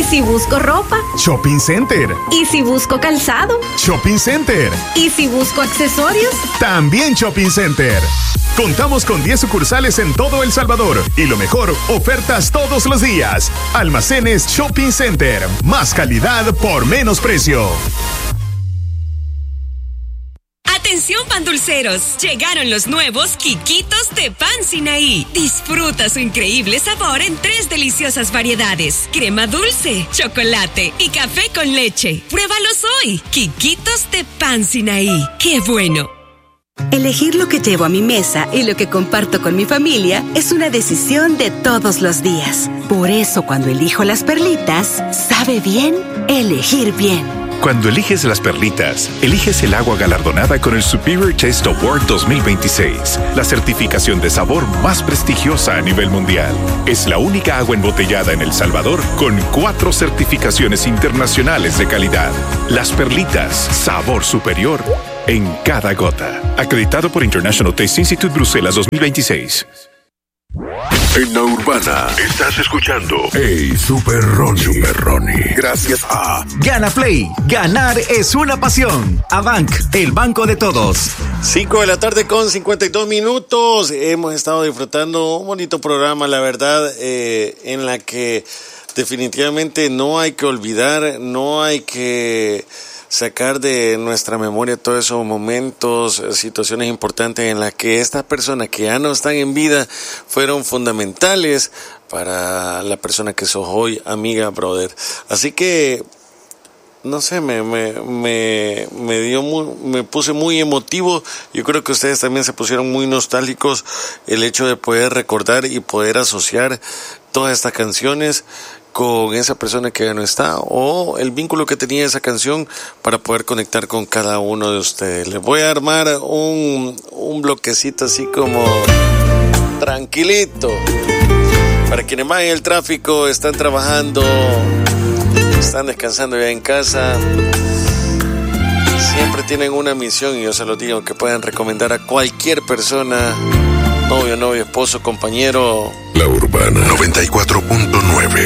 si busco ropa? Shopping Center. ¿Y si busco calzado? Shopping Center. ¿Y si busco accesorios? También Shopping Center. Contamos con 10 sucursales en todo El Salvador. Y lo mejor, ofertas todos los días. Almacenes Shopping Center. Más calidad por menos precio. Atención pandulceros, llegaron los nuevos Quiquitos de Pan Sinaí. Disfruta su increíble sabor en 3 deliciosas variedades: crema dulce, chocolate y café con leche. Pruébalos hoy. Quiquitos de Pan Sinaí. ¡Qué bueno! Elegir lo que llevo a mi mesa y lo que comparto con mi familia es una decisión de todos los días. Por eso, cuando elijo las perlitas, sabe bien elegir bien. Cuando eliges las perlitas, eliges el agua galardonada con el Superior Taste Award 2026, la certificación de sabor más prestigiosa a nivel mundial. Es la única agua embotellada en El Salvador con 4 certificaciones internacionales de calidad. Las perlitas, sabor superior en cada gota. Acreditado por International Taste Institute Bruselas 2026. En la Urbana estás escuchando Hey Super Ronnie. Super Ronnie. Gracias a Gana Play. Ganar es una pasión. Abanc, el banco de todos. 5 de la tarde con 52 minutos. Hemos estado disfrutando un bonito programa, la verdad, en la que definitivamente no hay que olvidar, no hay que sacar de nuestra memoria todos esos momentos, situaciones importantes en las que estas personas que ya no están en vida fueron fundamentales para la persona que sos hoy, amiga, brother. Así que, no sé, me puse muy emotivo. Yo creo que ustedes también se pusieron muy nostálgicos, el hecho de poder recordar y poder asociar todas estas canciones con esa persona que ya no está, o el vínculo que tenía esa canción para poder conectar con cada uno de ustedes. Les voy a armar un bloquecito así como tranquilito, para quienes van en el tráfico, están trabajando, están descansando ya en casa, siempre tienen una misión, y yo se los digo, que puedan recomendar a cualquier persona, novio, esposo, compañero. La Urbana 94.9.